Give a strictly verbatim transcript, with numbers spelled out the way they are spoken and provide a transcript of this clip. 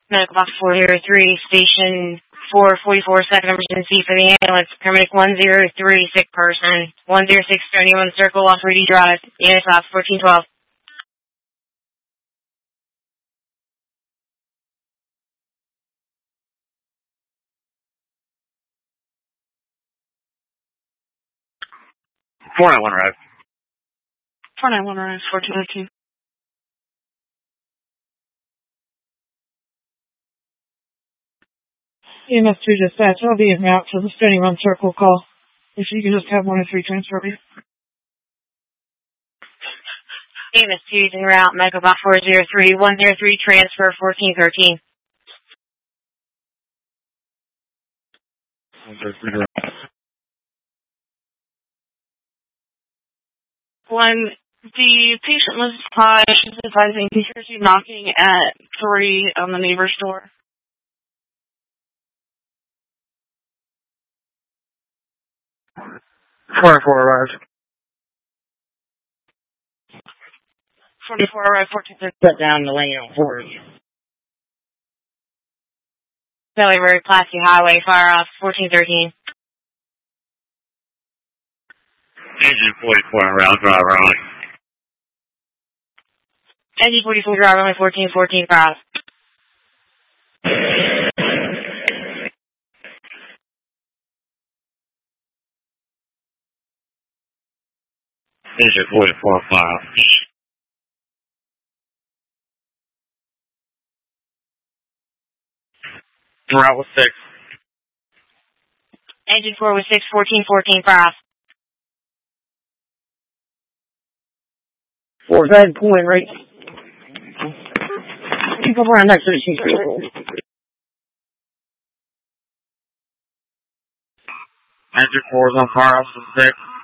Medical box four zero three, station four forty-four, second emergency for the ambulance. Paramedic one zero three, sick person. one zero six, seventy-one Circle, off three D Drive. Unit box fourteen twelve. four nine one arrive. four nine one arrive, fourteen oh two. E M S two dispatch, I'll be en route to the Stony Run Circle call. If you can just have one oh three transfer me. E M S two is en route, medical box four zero three, one zero three, transfer fourteen thirteen. When the patient was high, she's advising he hears you knocking at three on the neighbor's door. four four arrives. forty-four arrive, fourteen thirteen. Put down the lane on four. Valley Road, Pulaski Highway, fire off fourteen thirteen. Engine forty-four on round drive only. Engine forty-four drive only, fourteen fourteen cross. Engine forty-four five. Route was six. Engine four was six, fourteen fourteen cross. Four guide point right. Keep up around next to the sheet. Engine four is on fire off the six.